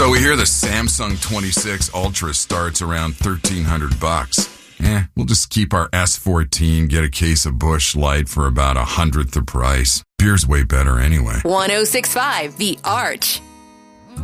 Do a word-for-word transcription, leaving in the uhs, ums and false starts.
So we hear the Samsung twenty-six Ultra starts around thirteen hundred bucks. Eh, we'll just keep our S fourteen, get a case of Busch Light for about a hundredth the price. Beer's way better anyway. one oh six point five The Arch.